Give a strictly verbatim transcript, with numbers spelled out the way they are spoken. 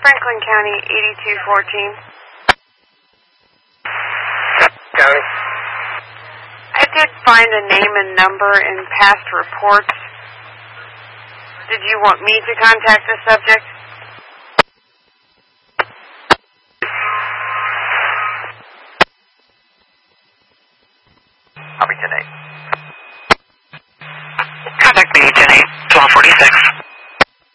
Franklin County, eighty-two fourteen. County. I did find a name and number in past reports. Did you want me to contact the subject? Copy ten eight. Contact me ten eight, twelve forty-six.